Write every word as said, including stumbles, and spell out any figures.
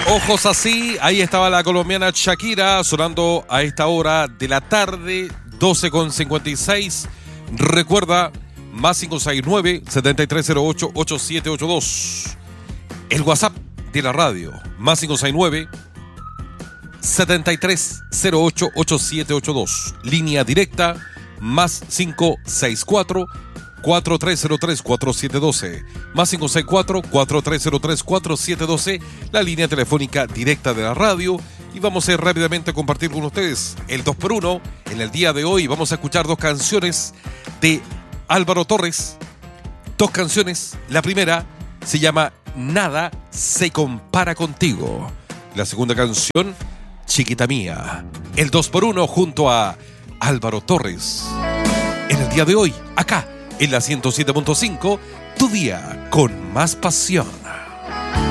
Ojos así, ahí estaba la colombiana Shakira sonando a esta hora de la tarde, doce con cincuenta y seis. Recuerda, más cinco seis nueve, siete tres cero ocho, ocho siete ocho dos. El WhatsApp de la radio, más cinco seis nueve, siete tres cero ocho, ocho siete ocho dos. Línea directa, más cinco seis cuatro, cuatro tres cero tres, cuatro siete uno dos, más cinco seis cuatro, cuatro tres cero tres, cuatro siete uno dos, la línea telefónica directa de la radio. Y vamos a ir rápidamente a compartir con ustedes el dos por uno. En el día de hoy vamos a escuchar dos canciones de Álvaro Torres. Dos canciones. La primera se llama Nada se compara contigo. La segunda canción, Chiquita Mía. El dos por uno junto a Álvaro Torres. En el día de hoy, acá en la ciento siete punto cinco, tu día con más pasión.